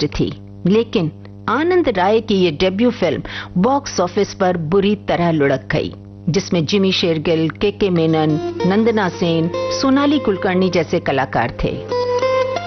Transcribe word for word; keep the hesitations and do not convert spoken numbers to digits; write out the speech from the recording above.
Based थी, लेकिन आनंद राय की ये डेब्यू फिल्म बॉक्स ऑफिस पर बुरी तरह लुढ़क गई, जिसमें जिमी शेरगिल, के के मेनन, नंदना सेन, सोनाली कुलकर्णी जैसे कलाकार थे।